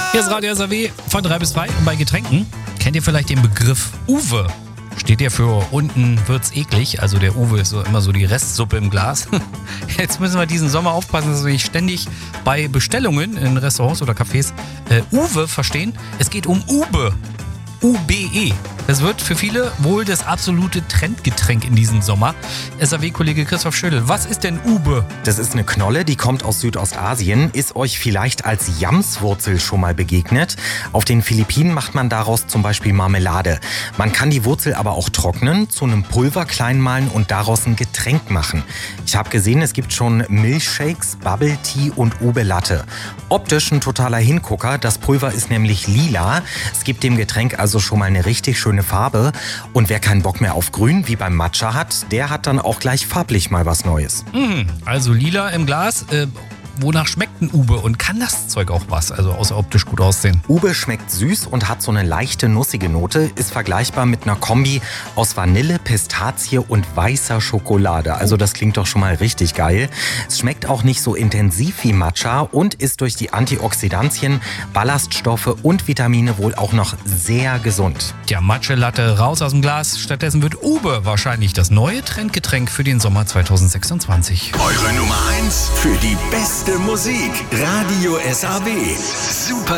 Hier ist Radio SAW von 3 bis 2 und bei Getränken kennt ihr vielleicht den Begriff Uwe. Steht der für unten wird's eklig, also der Uwe ist so immer so die Restsuppe im Glas. Jetzt müssen wir diesen Sommer aufpassen, dass wir nicht ständig bei Bestellungen in Restaurants oder Cafés Uwe verstehen. Es geht um Ube. UBE. Das wird für viele wohl das absolute Trendgetränk in diesem Sommer. SAW-Kollege Christoph Schödel, was ist denn Ube? Das ist eine Knolle, die kommt aus Südostasien. Ist euch vielleicht als Yamswurzel schon mal begegnet? Auf den Philippinen macht man daraus zum Beispiel Marmelade. Man kann die Wurzel aber auch trocknen, zu einem Pulver klein mahlen und daraus ein Getränk machen. Ich habe gesehen, es gibt schon Milchshakes, Bubble Tea und Ube Latte. Optisch ein totaler Hingucker. Das Pulver ist nämlich lila. Es gibt dem Getränk also schon mal eine richtig schöne Farbe. Und wer keinen Bock mehr auf Grün wie beim Matcha hat, der hat dann auch gleich farblich mal was Neues. Also lila im Glas. Wonach schmeckt ein Ube und kann das Zeug auch was, also außer optisch gut aussehen? Ube schmeckt süß und hat so eine leichte nussige Note, ist vergleichbar mit einer Kombi aus Vanille, Pistazie und weißer Schokolade. Also das klingt doch schon mal richtig geil. Es schmeckt auch nicht so intensiv wie Matcha und ist durch die Antioxidantien, Ballaststoffe und Vitamine wohl auch noch sehr gesund. Tja, Matcha-Latte raus aus dem Glas. Stattdessen wird Ube wahrscheinlich das neue Trendgetränk für den Sommer 2026. Eure Nummer 1 für die beste Musik. Radio SAW. Super